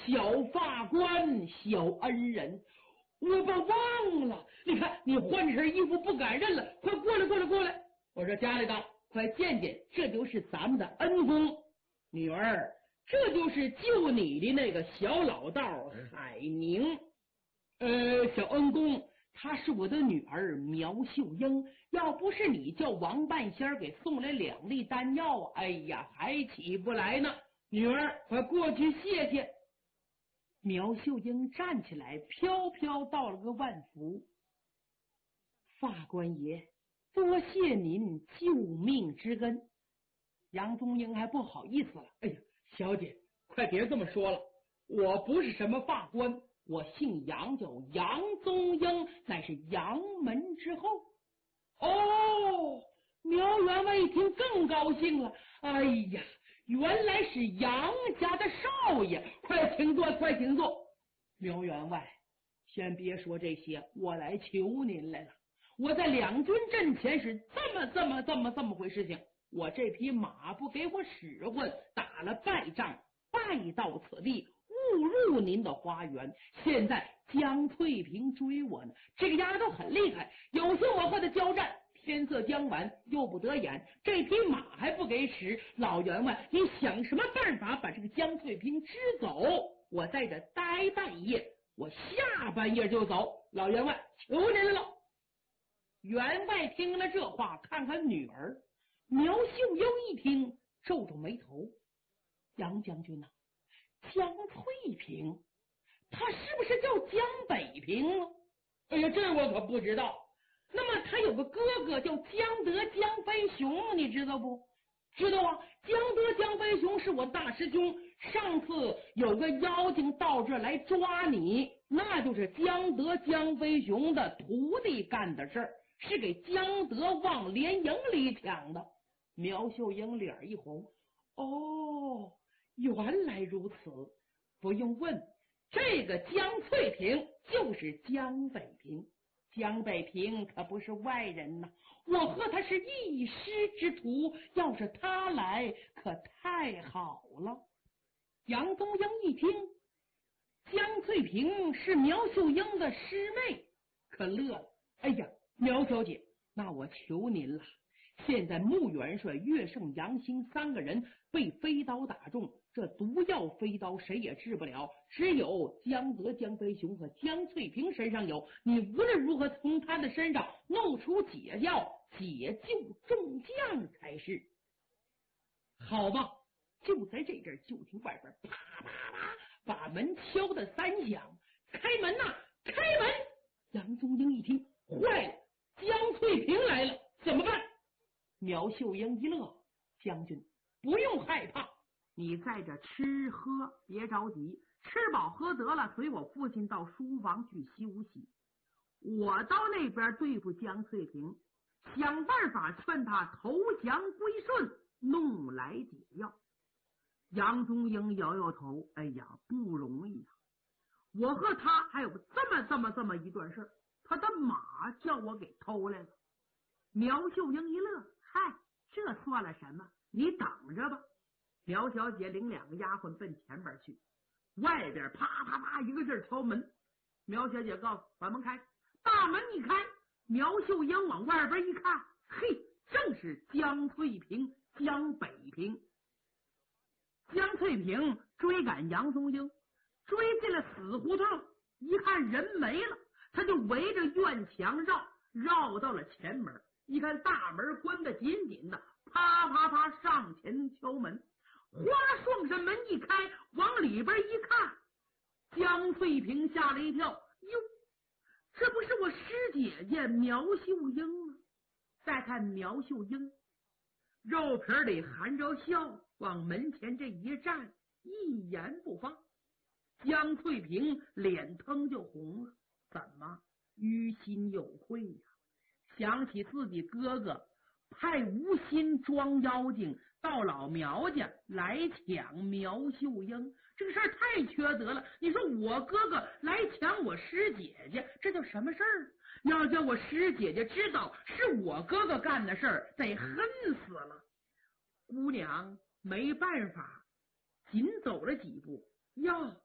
小法官，小恩人，我把忘了。你看，你换身衣服不敢认了，快过来，过来，过来！我说家里的，快见见，这就是咱们的恩公女儿，这就是救你的那个小老道海宁。小恩公，她是我的女儿苗秀英，要不是你叫王半仙给送来2粒丹药，哎呀，还起不来呢。女儿，快过去谢谢。苗秀英站起来，飘飘道了个万福。法官爷，多谢您救命之恩。杨宗英还不好意思了，哎呀，小姐，快别这么说了，我不是什么法官，我姓杨，叫杨宗英，乃是杨门之后。哦，苗员外一听更高兴了，哎呀，原来是杨家的少爷，快请坐，快请坐。苗员外，先别说这些，我来求您来了。我在两军阵前是这么回事情，我这匹马不给我使唤，打了败仗，败到此地，误入您的花园。现在江翠萍追我呢，这个丫头很厉害，有心我和她交战，天色将晚，又不得眼，这匹马还不给使。老员外，你想什么办法把这个江翠萍支走？我在这待半夜，我下半夜就走。老员外，求您了。员外听了这话，看看女儿苗秀英一听，皱皱眉头。杨将军呐，江翠萍，她是不是叫江北平啊？哎呀，这我可不知道。那么他有个哥哥叫江德江飞雄，你知道不？知道啊，江德江飞雄是我大师兄，上次有个妖精到这来抓你，那就是江德江飞雄的徒弟干的事儿，是给江德往连营里抢的。苗秀英脸一红，哦，原来如此，不用问，这个江翠萍就是江北平。江北平可不是外人呐，我和他是一师之徒，要是他来可太好了。杨宗英一听江翠萍是苗秀英的师妹，可乐了。哎呀，苗小姐，那我求您了，现在穆元帅、岳胜、杨兴3个人被飞刀打中，这毒药飞刀谁也治不了，只有江德、江飞雄和江翠萍身上有，你无论如何从他的身上弄出解药，解救众将才是。好吧，就在这阵，就听外边啪啪啪把门敲得3响，开门呐，开门！杨宗英一听，坏了，江翠萍来了，怎么办？苗秀英一乐，将军不用害怕，你在这吃喝别着急，吃饱喝得了，随我父亲到书房去休息。我到那边对付江翠萍，想办法劝他投降归顺，弄来解药。杨宗英摇摇头，哎呀，不容易啊！我和他还有这么一段事，他的马叫我给偷来了。苗秀英一乐，嗨，这算了什么？你等着吧。苗小姐领2个丫鬟奔前边去，外边啪啪啪一个劲儿敲门。苗小姐告诉把门开，大门一开，苗秀英往外边一看，嘿，正是江翠萍、江北平。江翠萍追赶杨宗英，追进了死胡同，一看人没了，他就围着院墙绕到了前门，一看大门关得紧紧的，啪啪啪上前敲门，哗啦双扇门一开，往里边一看，江翠萍吓了一跳，哟，这不是我师姐姐苗秀英吗？再看苗秀英肉皮里含着笑，往门前这一站，一言不发。江翠萍脸腾就红了，怎么于心有愧呀？想起自己哥哥派吴心装妖精到老苗家来抢苗秀英，这个事儿太缺德了。你说我哥哥来抢我师姐姐，这叫什么事儿？要叫我师姐姐知道是我哥哥干的事儿，得恨死了。姑娘没办法，紧走了几步，哟，